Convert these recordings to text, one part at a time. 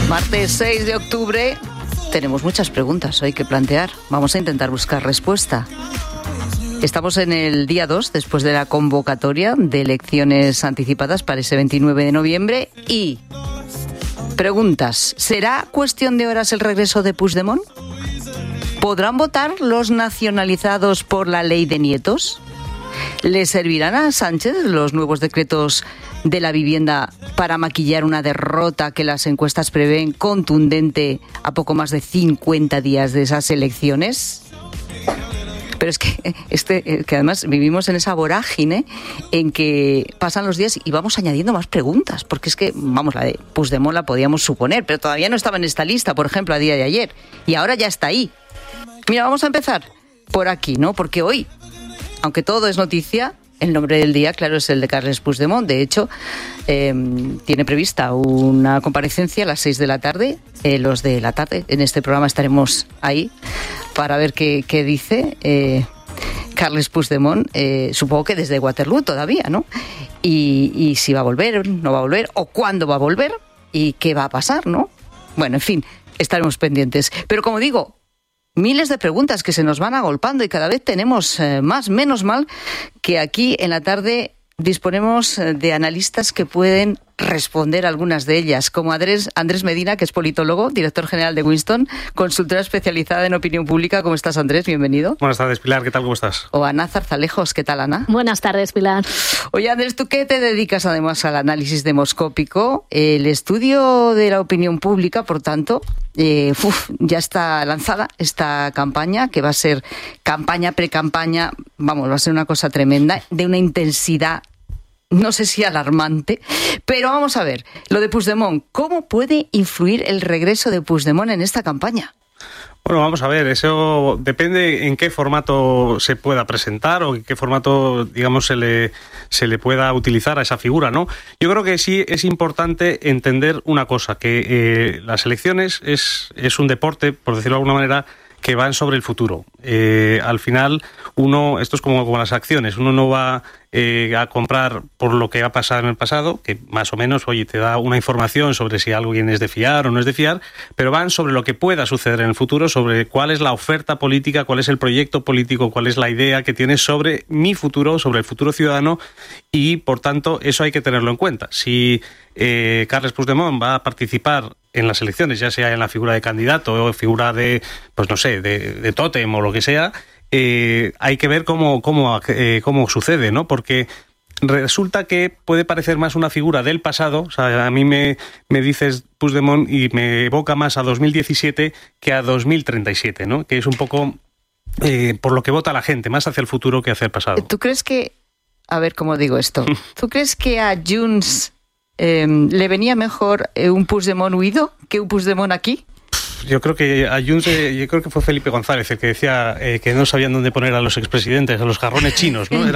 Martes 6 de octubre. Tenemos muchas preguntas hoy que plantear. Vamos a intentar buscar respuesta. Estamos en el día 2 después de la convocatoria de elecciones anticipadas para ese 29 de noviembre y preguntas. ¿Será cuestión de horas el regreso de Puigdemont? ¿Podrán votar los nacionalizados por la ley de nietos? ¿Le servirán a Sánchez los nuevos decretos de la vivienda para maquillar una derrota que las encuestas prevén contundente a poco más de 50 días de esas elecciones? Pero es que además vivimos en esa vorágine en que pasan los días y vamos añadiendo más preguntas, porque es que, vamos, la de Puigdemont la podíamos suponer, pero todavía no estaba en esta lista, por ejemplo, a día de ayer, y ahora ya está ahí. Mira, vamos a empezar por aquí, ¿no? Porque hoy, aunque todo es noticia, el nombre del día, claro, es el de Carles Puigdemont. De hecho, tiene prevista una comparecencia a las 6 de la tarde. Los de la tarde, en este programa estaremos ahí para ver qué dice Carles Puigdemont. Supongo que desde Waterloo todavía, ¿no? Y si va a volver, no va a volver, o cuándo va a volver, y qué va a pasar, ¿no? Bueno, en fin, estaremos pendientes. Pero como digo, miles de preguntas que se nos van agolpando y cada vez tenemos más. Menos mal que aquí en la tarde disponemos de analistas que pueden responder algunas de ellas, como Andrés Medina, que es politólogo, director general de Winston, consultora especializada en opinión pública. ¿Cómo estás, Andrés? Bienvenido. Buenas tardes, Pilar. ¿Qué tal? ¿Cómo estás? O Ana Zarzalejos. ¿Qué tal, Ana? Buenas tardes, Pilar. Oye, Andrés, ¿tú qué te dedicas además al análisis demoscópico? El estudio de la opinión pública, por tanto, ya está lanzada esta campaña, que va a ser campaña, pre-campaña, vamos, va a ser una cosa tremenda, de una intensidad, no sé si alarmante, pero vamos a ver, lo de Puigdemont, ¿cómo puede influir el regreso de Puigdemont en esta campaña? Bueno, vamos a ver, eso depende en qué formato se pueda presentar o en qué formato, digamos, se le pueda utilizar a esa figura, ¿no? Yo creo que sí es importante entender una cosa, que las elecciones es un deporte, por decirlo de alguna manera, que van sobre el futuro. Al final, esto es como las acciones, uno no va a comprar por lo que ha pasado en el pasado, que más o menos, oye, te da una información sobre si alguien es de fiar o no es de fiar, pero van sobre lo que pueda suceder en el futuro, sobre cuál es la oferta política, cuál es el proyecto político, cuál es la idea que tienes sobre mi futuro, sobre el futuro ciudadano, y por tanto eso hay que tenerlo en cuenta. Si Carles Puigdemont va a participar en las elecciones, ya sea en la figura de candidato o figura de, pues no sé, de tótem o lo que sea, hay que ver cómo sucede, ¿no? Porque resulta que puede parecer más una figura del pasado. O sea, a mí me dices Puigdemont y me evoca más a 2017 que a 2037, ¿no? Que es un poco por lo que vota la gente, más hacia el futuro que hacia el pasado. ¿Tú crees que, a ver cómo digo esto, ¿tú crees que a Junts le venía mejor un Puigdemont huido que un Puigdemont aquí? Yo creo que a Junts, yo creo que fue Felipe González el que decía que no sabían dónde poner a los expresidentes, a los jarrones chinos, ¿no?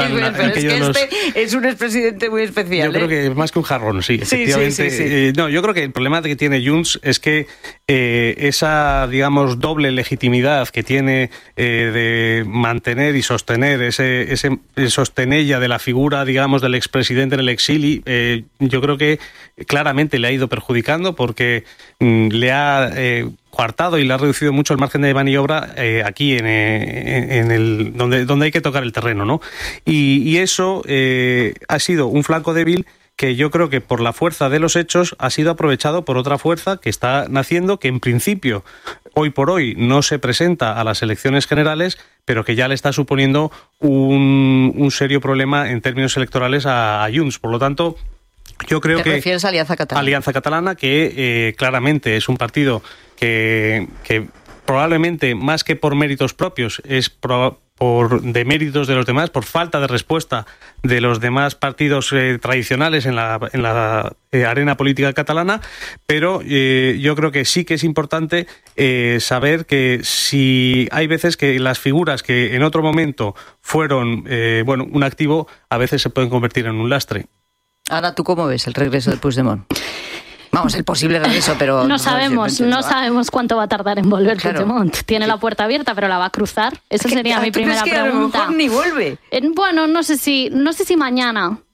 Es un expresidente muy especial. Yo creo que más que un jarrón, sí, efectivamente. Sí. No, yo creo que el problema que tiene Junts es que esa, digamos, doble legitimidad que tiene de mantener y sostener ese sostenella de la figura, digamos, del expresidente en el exilio, yo creo que claramente le ha ido perjudicando porque le ha coartado y le ha reducido mucho el margen de maniobra aquí en el donde hay que tocar el terreno, ¿no? Y eso ha sido un flanco débil que yo creo que por la fuerza de los hechos ha sido aprovechado por otra fuerza que está naciendo, que en principio hoy por hoy no se presenta a las elecciones generales, pero que ya le está suponiendo un serio problema en términos electorales a Junts. Por lo tanto, yo creo que... ¿Te refieres a Alianza Catalana? Alianza Catalana, que claramente es un partido que probablemente, más que por méritos propios, es por deméritos de los demás, por falta de respuesta de los demás partidos tradicionales en la arena política catalana, pero yo creo que sí que es importante saber que si hay veces que las figuras que en otro momento fueron un activo, a veces se pueden convertir en un lastre. Ahora, ¿tú cómo ves el regreso de Puigdemont? Vamos, el posible regreso, pero... No sabemos cuánto va a tardar en volver Puigdemont. Tiene la puerta abierta, pero la va a cruzar. Esa sería mi primera pregunta. A lo mejor ni vuelve. Bueno, no sé si mañana.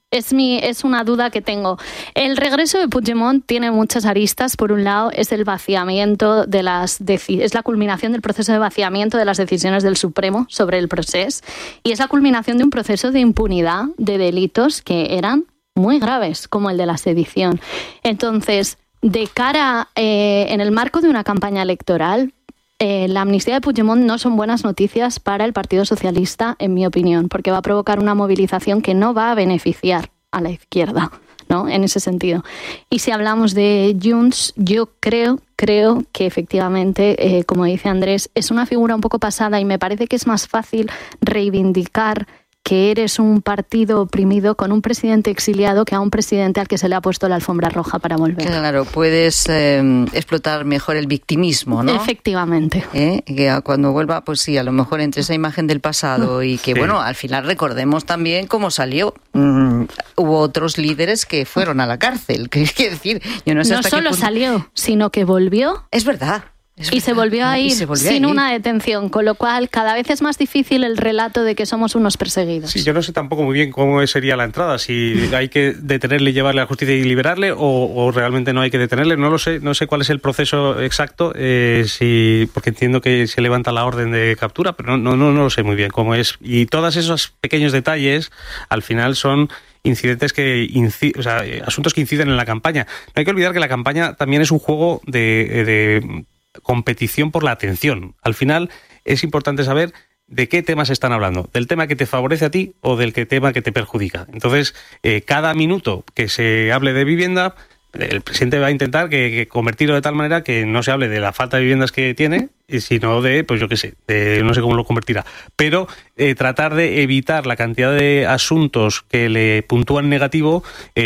Es una duda que tengo. El regreso de Puigdemont tiene muchas aristas. Por un lado, es el vaciamiento es la culminación del proceso de vaciamiento de las decisiones del Supremo sobre el proceso, y es la culminación de un proceso de impunidad de delitos que eran muy graves, como el de la sedición. Entonces, de cara en el marco de una campaña electoral, la amnistía de Puigdemont no son buenas noticias para el Partido Socialista, en mi opinión, porque va a provocar una movilización que no va a beneficiar a la izquierda, ¿no? En ese sentido. Y si hablamos de Junts, yo creo que efectivamente, como dice Andrés, es una figura un poco pasada, y me parece que es más fácil reivindicar que eres un partido oprimido con un presidente exiliado que a un presidente al que se le ha puesto la alfombra roja para volver. Claro, puedes explotar mejor el victimismo, ¿no? Efectivamente. Que cuando vuelva, pues sí, a lo mejor entre esa imagen del pasado y que, bueno, al final recordemos también cómo salió. Hubo otros líderes que fueron a la cárcel. Quiero decir, yo no sé hasta qué punto... No solo salió, sino que volvió. Es verdad. Y se volvió a ir sin una detención, con lo cual cada vez es más difícil el relato de que somos unos perseguidos. Sí, yo no sé tampoco muy bien cómo sería la entrada, si hay que detenerle, llevarle a la justicia y liberarle, o realmente no hay que detenerle. No lo sé, no sé cuál es el proceso exacto, porque entiendo que se levanta la orden de captura, pero no lo sé muy bien cómo es. Y todos esos pequeños detalles, al final son incidentes asuntos que inciden en la campaña. No hay que olvidar que la campaña también es un juego de competición por la atención. Al final es importante saber de qué temas están hablando, del tema que te favorece a ti o del tema que te perjudica. Entonces, cada minuto que se hable de vivienda, el presidente va a intentar que convertirlo de tal manera que no se hable de la falta de viviendas que tiene, sino de, pues yo qué sé, no sé cómo lo convertirá, pero tratar de evitar la cantidad de asuntos que le puntúan negativo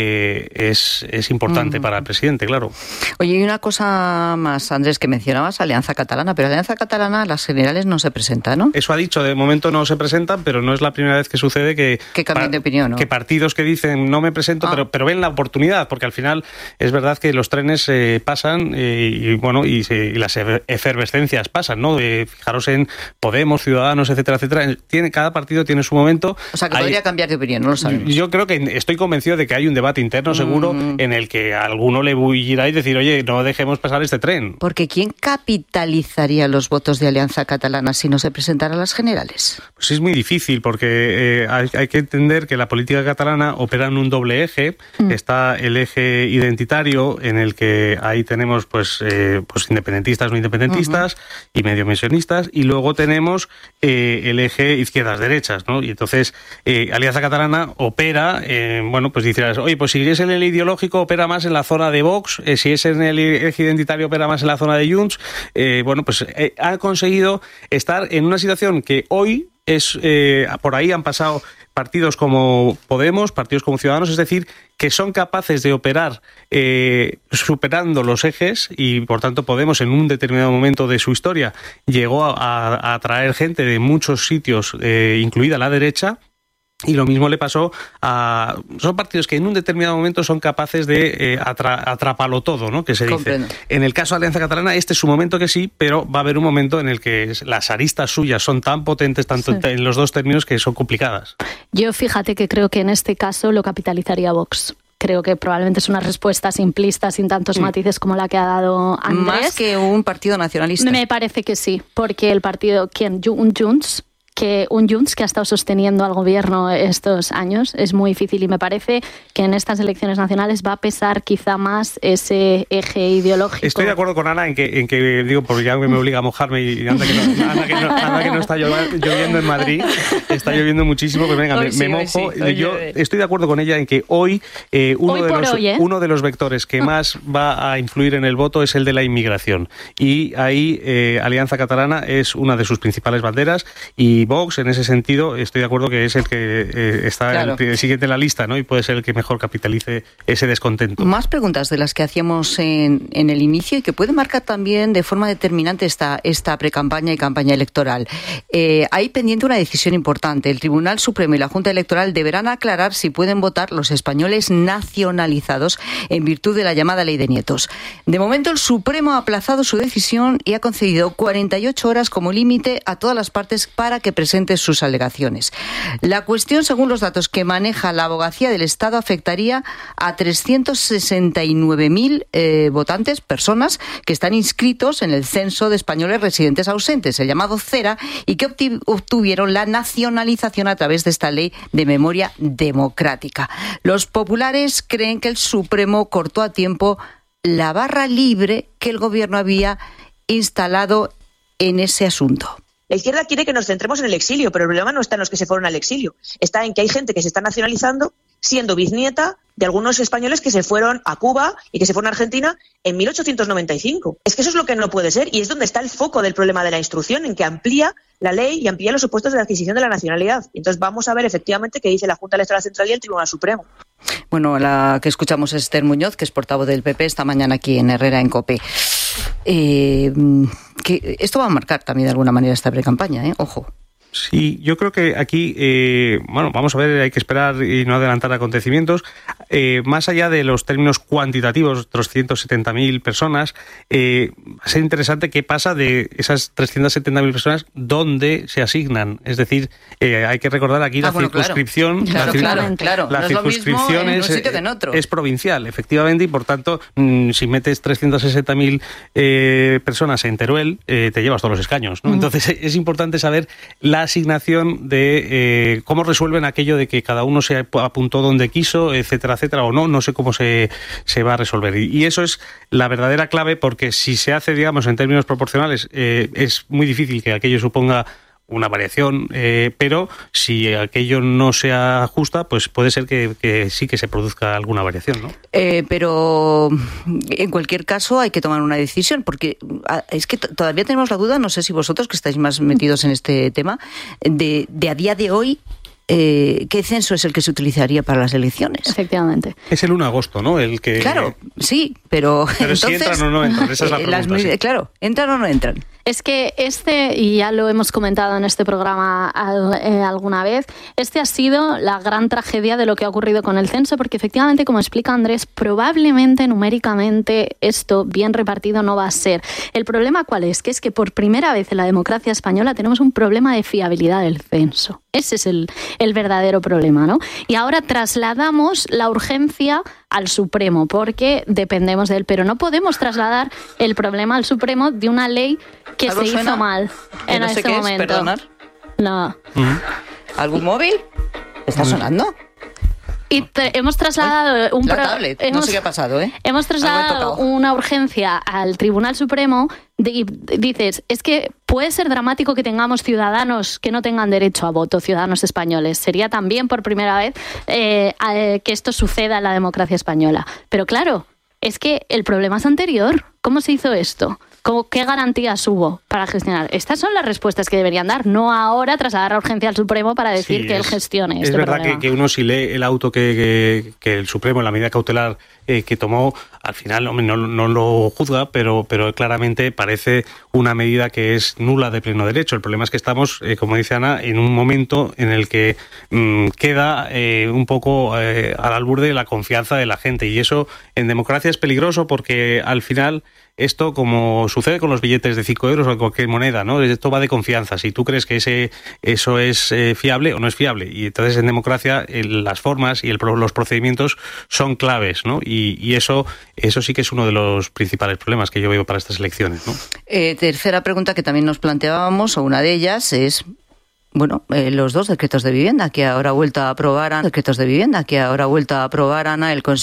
es importante para el presidente, claro. Oye, y una cosa más, Andrés, que mencionabas Alianza Catalana, pero Alianza Catalana, las generales no se presenta, ¿no? Eso ha dicho, de momento no se presentan, pero no es la primera vez que sucede que cambien de opinión, ¿no? Que partidos que dicen no me presento, pero ven la oportunidad, porque al final es verdad que los trenes pasan y las efervescencias pasan, ¿no? Fijaros en Podemos, Ciudadanos, etcétera, etcétera. Cada partido tiene su momento. O sea, que podría cambiar de opinión, no lo sabemos. Yo creo que estoy convencido de que hay un debate interno seguro en el que a alguno le bullirá y decir, oye, no dejemos pasar este tren. Porque ¿quién capitalizaría los votos de Alianza Catalana si no se presentara a las generales? Pues es muy difícil, porque hay que entender que la política catalana opera en un doble eje. Está el eje identitario, en el que ahí tenemos pues independentistas, no independentistas y medio pensionistas, y luego tenemos el eje izquierdas-derechas, ¿no? Y entonces Alianza Catalana opera, pues dirás, oye, pues si es en el ideológico opera más en la zona de Vox, si es en el eje identitario opera más en la zona de Junts, ha conseguido estar en una situación que hoy es, por ahí han pasado partidos como Podemos, partidos como Ciudadanos, es decir, que son capaces de operar superando los ejes, y por tanto Podemos en un determinado momento de su historia llegó a atraer gente de muchos sitios, incluida la derecha. Y lo mismo le pasó son partidos que en un determinado momento son capaces de atraparlo todo, ¿no? Que se dice. En el caso de Alianza Catalana, este es su momento que sí, pero va a haber un momento en el que las aristas suyas son tan potentes, tanto en los dos términos, que son complicadas. Yo fíjate que creo que en este caso lo capitalizaría Vox. Creo que probablemente es una respuesta simplista, sin tantos matices como la que ha dado Andrés. Más que un partido nacionalista. Me parece que sí, porque el partido, un Junts que ha estado sosteniendo al gobierno estos años, es muy difícil, y me parece que en estas elecciones nacionales va a pesar quizá más ese eje ideológico. Estoy de acuerdo con Ana en que digo, porque ya me obliga a mojarme, y anda que no está lloviendo en Madrid, está lloviendo muchísimo, pues venga, me mojo. Yo estoy de acuerdo con ella en que hoy uno de los vectores que más va a influir en el voto es el de la inmigración, y ahí Alianza Catalana es una de sus principales banderas, y Vox, en ese sentido, estoy de acuerdo que es el que está el siguiente en la lista, ¿no? Y puede ser el que mejor capitalice ese descontento. Más preguntas de las que hacíamos en el inicio, y que puede marcar también de forma determinante esta precampaña y campaña electoral. Hay pendiente una decisión importante. El Tribunal Supremo y la Junta Electoral deberán aclarar si pueden votar los españoles nacionalizados en virtud de la llamada Ley de Nietos. De momento, el Supremo ha aplazado su decisión y ha concedido 48 horas como límite a todas las partes para que presente sus alegaciones. La cuestión, según los datos que maneja la Abogacía del Estado, afectaría a 369.000 votantes, personas que están inscritos en el Censo de Españoles Residentes Ausentes, el llamado CERA, y que obtuvieron la nacionalización a través de esta ley de memoria democrática. Los populares creen que el Supremo cortó a tiempo la barra libre que el gobierno había instalado en ese asunto. La izquierda quiere que nos centremos en el exilio, pero el problema no está en los que se fueron al exilio. Está en que hay gente que se está nacionalizando siendo bisnieta de algunos españoles que se fueron a Cuba y que se fueron a Argentina en 1895. Es que eso es lo que no puede ser, y es donde está el foco del problema de la instrucción, en que amplía la ley y amplía los supuestos de la adquisición de la nacionalidad. Entonces vamos a ver efectivamente qué dice la Junta Electoral Central y el Tribunal Supremo. Bueno, la que escuchamos es Esther Muñoz, que es portavoz del PP, esta mañana aquí en Herrera, en COPE. Que esto va a marcar también de alguna manera esta precampaña, ojo. Sí, yo creo que aquí, vamos a ver, hay que esperar y no adelantar acontecimientos. Más allá de los términos cuantitativos, 370.000 personas, va a ser interesante qué pasa de esas 370.000 personas, dónde se asignan. Es decir, hay que recordar aquí la circunscripción. Claro. La no circunscripción es, es provincial, efectivamente, y por tanto, si metes 360.000 personas en Teruel, te llevas todos los escaños, ¿no? Entonces es importante saber la asignación de cómo resuelven aquello de que cada uno se apuntó donde quiso, etcétera, etcétera, o no sé cómo se va a resolver. Y eso es la verdadera clave, porque si se hace, digamos, en términos proporcionales, es muy difícil que aquello suponga una variación, pero si aquello no se ajusta, pues puede ser que sí que se produzca alguna variación, ¿no? Pero en cualquier caso hay que tomar una decisión, porque es que todavía tenemos la duda, no sé si vosotros que estáis más metidos en este tema, de a día de hoy, ¿qué censo es el que se utilizaría para las elecciones? Efectivamente. Es el 1 de agosto, ¿no? El que... Claro, sí, pero entonces, si entran o no entran, esa es la pregunta. Sí. Claro, ¿entran o no entran? Es que y ya lo hemos comentado en este programa alguna vez, ha sido la gran tragedia de lo que ha ocurrido con el censo, porque efectivamente, como explica Andrés, probablemente numéricamente esto bien repartido no va a ser. ¿El problema cuál es? Que por primera vez en la democracia española tenemos un problema de fiabilidad del censo. Ese es el verdadero problema, ¿no? Y ahora trasladamos la urgencia al Supremo, porque dependemos de él, pero no podemos trasladar el problema al Supremo de una ley que se hizo mal en este momento. ¿Perdonar? No. ¿Algún móvil? ¿Está sonando? Y hemos trasladado tablet. No sé qué ha pasado, Hemos trasladado una urgencia al Tribunal Supremo y dices, es que puede ser dramático que tengamos ciudadanos que no tengan derecho a voto, ciudadanos españoles. Sería también por primera vez que esto suceda en la democracia española. Pero claro, es que el problema es anterior. ¿Cómo se hizo esto? ¿Qué garantías hubo para gestionar? Estas son las respuestas que deberían dar, no ahora trasladar la urgencia al Supremo para decir que él gestione este problema. Es verdad que uno, si lee el auto que el Supremo, en la medida cautelar que tomó, al final no lo juzga, pero claramente parece una medida que es nula de pleno derecho. El problema es que estamos, como dice Ana, en un momento en el que queda un poco al albur de la confianza de la gente, y eso en democracia es peligroso, porque al final esto, como sucede con los billetes de 5 euros o cualquier moneda, ¿no? Esto va de confianza. Si tú crees que eso es fiable o no es fiable. Y entonces en democracia las formas y los procedimientos son claves, ¿no? Y eso sí que es uno de los principales problemas que yo veo para estas elecciones, ¿no? Tercera pregunta que también nos planteábamos, o una de ellas, es... los dos decretos de vivienda que ahora ha vuelto a aprobar Ana, el Consejo